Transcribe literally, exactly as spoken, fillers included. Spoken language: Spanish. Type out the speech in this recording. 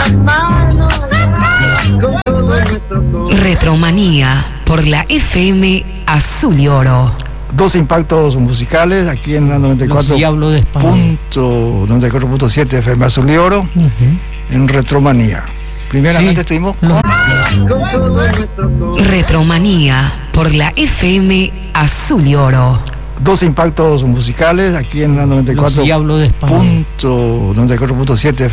Retromanía por la F M Azul y Oro. Dos impactos musicales aquí en la noventa y cuatro punto siete F M Azul y Oro, uh-huh. En Retromanía. Primeramente sí. Estuvimos con... Retromanía por la F M Azul y Oro. Dos impactos musicales aquí en la noventa y cuatro punto siete F M